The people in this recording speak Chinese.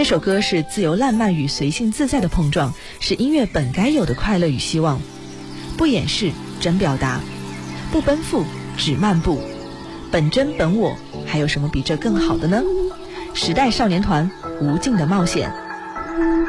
这首歌是自由烂漫与随性自在的碰撞，是音乐本该有的快乐与希望。不掩饰，真表达；不奔赴，只漫步。本真本我，还有什么比这更好的呢？时代少年团，无尽的冒险。